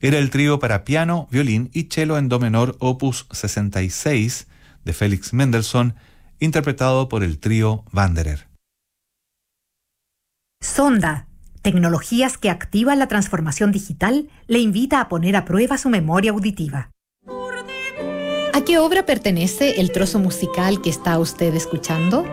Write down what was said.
Era el trío para piano, violín y cello en do menor opus 66 de Felix Mendelssohn, interpretado por el trío Wanderer. Sonda, tecnologías que activan la transformación digital, le invita a poner a prueba su memoria auditiva. ¿A qué obra pertenece el trozo musical que está usted escuchando?